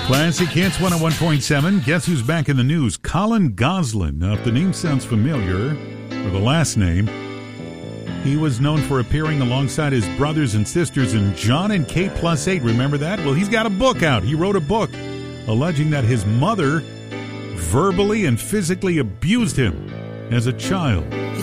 Classic Hits 101.7. Guess who's back in the news? Colin Goslin. Now, if the name sounds familiar, or the last name, he was known for appearing alongside his brothers and sisters in John and Kate Plus 8. Remember that? Well, he's got a book out. He wrote a book alleging that his mother verbally and physically abused him as a child.